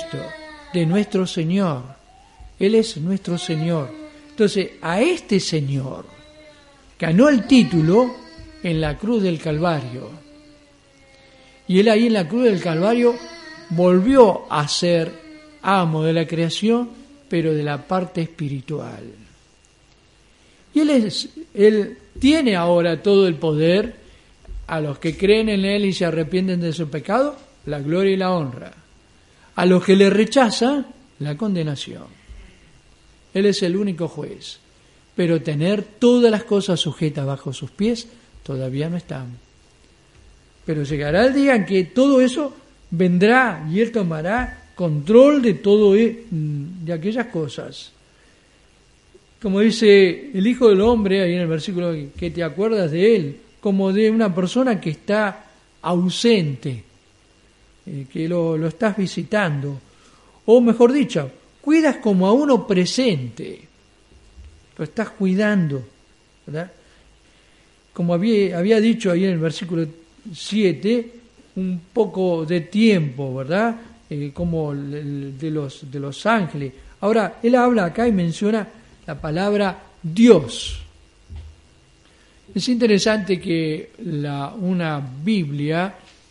Cristo, de nuestro Señor. Él es nuestro Señor. Entonces, a este Señor ganó el título en la cruz del Calvario. Y Él ahí en la cruz del Calvario volvió a ser amo de la creación, pero de la parte espiritual. Y Él tiene ahora todo el poder. A los que creen en Él y se arrepienten de su pecado, la gloria y la honra. A los que le rechazan, la condenación. Él es el único juez. Pero tener todas las cosas sujetas bajo sus pies, todavía no están. Pero llegará el día en que todo eso vendrá y Él tomará control de todo, de aquellas cosas. Como dice el Hijo del Hombre, ahí en el versículo que te acuerdas de Él, como de una persona que está ausente, que lo estás visitando, o mejor dicho, cuidas como a uno presente, lo estás cuidando, ¿verdad? Como había dicho ahí en el versículo 7, un poco de tiempo, ¿verdad? Como de los ángeles. Ahora, él habla acá y menciona la palabra Dios. Es interesante que una Biblia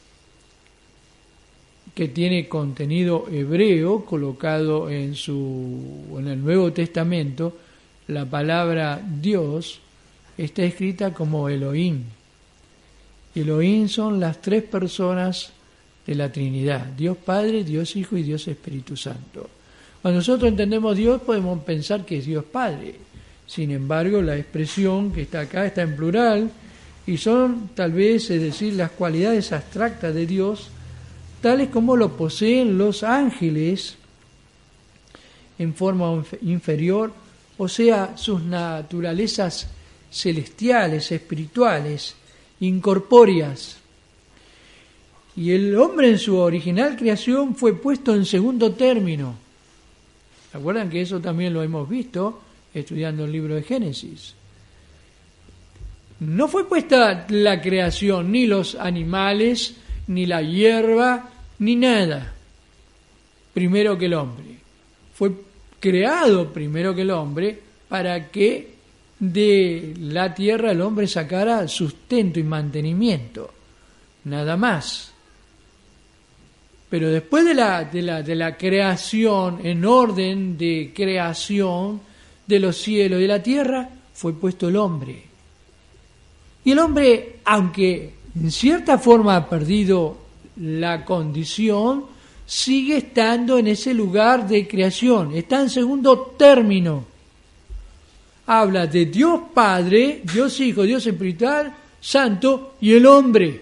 que tiene contenido hebreo colocado en el Nuevo Testamento, la palabra Dios está escrita como Elohim. Elohim son las tres personas de la Trinidad: Dios Padre, Dios Hijo y Dios Espíritu Santo. Cuando nosotros entendemos Dios podemos pensar que es Dios Padre. Sin embargo, la expresión que está acá está en plural y son tal vez, es decir, las cualidades abstractas de Dios, tales como lo poseen los ángeles en forma inferior, o sea, sus naturalezas celestiales, espirituales, incorpóreas. Y el hombre en su original creación fue puesto en segundo término. ¿Se acuerdan que eso también lo hemos visto estudiando el libro de Génesis? No fue puesta la creación, ni los animales, ni la hierba, ni nada, primero que el hombre. Fue creado primero que el hombre para que de la tierra el hombre sacara sustento y mantenimiento, nada más. Pero después de la creación, en orden de creación de los cielos y de la tierra, fue puesto el hombre. Y el hombre, aunque en cierta forma ha perdido la condición, sigue estando en ese lugar de creación, está en segundo término. Habla de Dios Padre, Dios Hijo, Dios Espiritual, Santo y el hombre.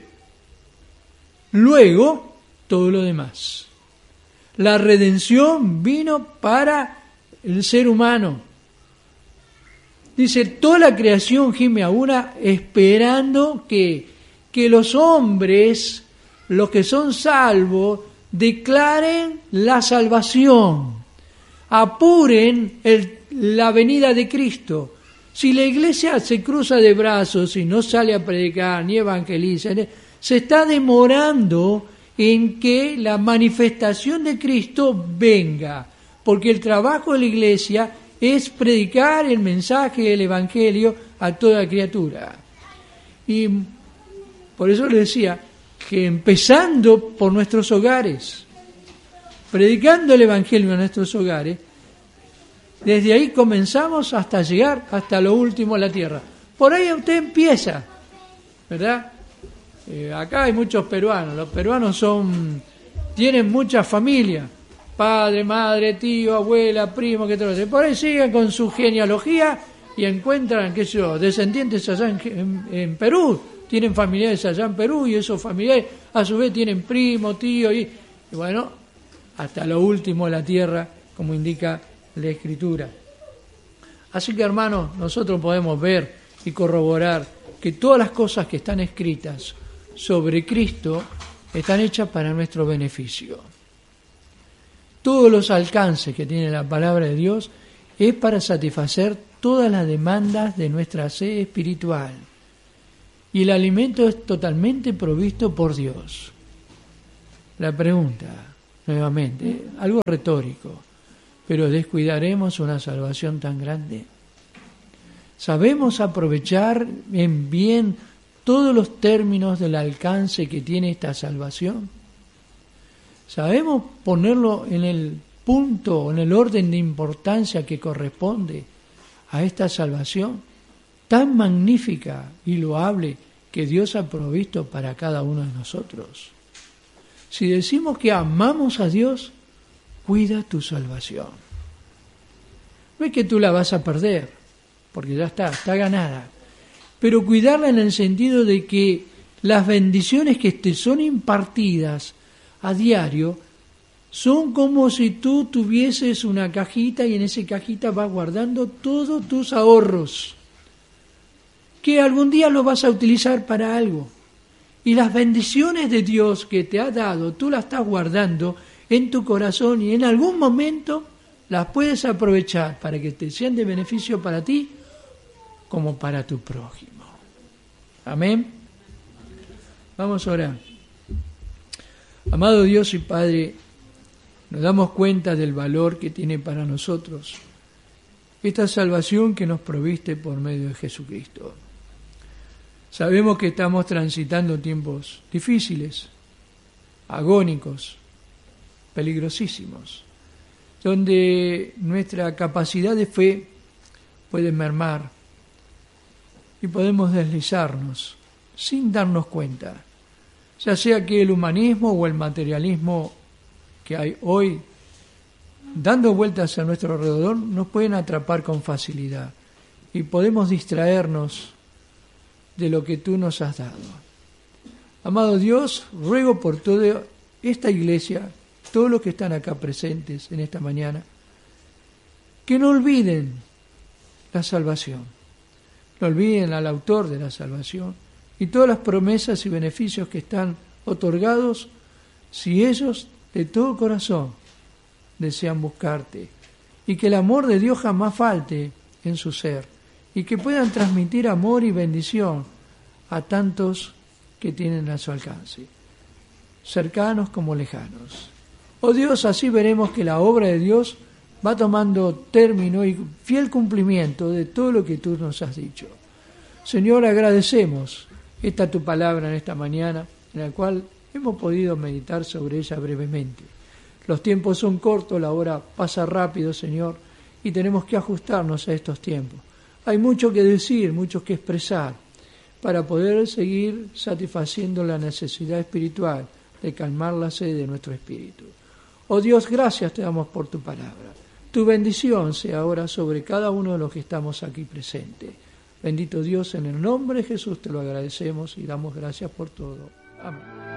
Luego, todo lo demás. La redención vino para el ser humano. Dice, toda la creación gime a una esperando que los hombres, los que son salvos, declaren la salvación, apuren la venida de Cristo. Si la iglesia se cruza de brazos y no sale a predicar ni evangeliza, se está demorando en que la manifestación de Cristo venga, porque el trabajo de la iglesia es predicar el mensaje del evangelio a toda criatura. Y por eso le decía que empezando por nuestros hogares, predicando el evangelio en nuestros hogares, desde ahí comenzamos hasta llegar hasta lo último a la tierra. Por ahí usted empieza, ¿verdad? Acá hay muchos peruanos. Los peruanos tienen muchas familias, padre, madre, tío, abuela, primo, que todo. Por ahí siguen con su genealogía y encuentran, qué sé yo, descendientes allá en Perú. Tienen familiares allá en Perú y esos familiares a su vez tienen primo, tío y bueno, hasta lo último de la tierra, como indica la Escritura. Así que, hermanos, nosotros podemos ver y corroborar que todas las cosas que están escritas sobre Cristo están hechas para nuestro beneficio. Todos los alcances que tiene la palabra de Dios es para satisfacer todas las demandas de nuestra sed espiritual. Y el alimento es totalmente provisto por Dios. La pregunta, nuevamente, algo retórico, pero descuidaremos una salvación tan grande. ¿Sabemos aprovechar en bien todos los términos del alcance que tiene esta salvación? ¿Sabemos ponerlo en el punto, en el orden de importancia que corresponde a esta salvación tan magnífica y loable que Dios ha provisto para cada uno de nosotros? Si decimos que amamos a Dios, cuida tu salvación. No es que tú la vas a perder, porque ya está ganada, pero cuidarla en el sentido de que las bendiciones que te son impartidas a diario son como si tú tuvieses una cajita y en esa cajita vas guardando todos tus ahorros, que algún día lo vas a utilizar para algo. Y las bendiciones de Dios que te ha dado, tú las estás guardando en tu corazón y en algún momento las puedes aprovechar para que te sean de beneficio para ti como para tu prójimo. Amén. Vamos a orar. Amado Dios y Padre, nos damos cuenta del valor que tiene para nosotros esta salvación que nos proviste por medio de Jesucristo. Sabemos que estamos transitando tiempos difíciles, agónicos, peligrosísimos, donde nuestra capacidad de fe puede mermar y podemos deslizarnos sin darnos cuenta, ya sea que el humanismo o el materialismo que hay hoy dando vueltas a nuestro alrededor nos pueden atrapar con facilidad y podemos distraernos de lo que tú nos has dado. Amado Dios, ruego por toda esta iglesia, todos los que están acá presentes en esta mañana, que no olviden la salvación, no olviden al autor de la salvación y todas las promesas y beneficios que están otorgados si ellos de todo corazón desean buscarte, y que el amor de Dios jamás falte en su ser, y que puedan transmitir amor y bendición a tantos que tienen a su alcance, cercanos como lejanos. Oh Dios, así veremos que la obra de Dios va tomando término y fiel cumplimiento de todo lo que tú nos has dicho. Señor, agradecemos esta tu palabra en esta mañana, en la cual hemos podido meditar sobre ella brevemente. Los tiempos son cortos, la hora pasa rápido, Señor, y tenemos que ajustarnos a estos tiempos. Hay mucho que decir, mucho que expresar, para poder seguir satisfaciendo la necesidad espiritual de calmar la sed de nuestro espíritu. Oh Dios, gracias te damos por tu palabra. Tu bendición sea ahora sobre cada uno de los que estamos aquí presentes. Bendito Dios, en el nombre de Jesús te lo agradecemos y damos gracias por todo. Amén.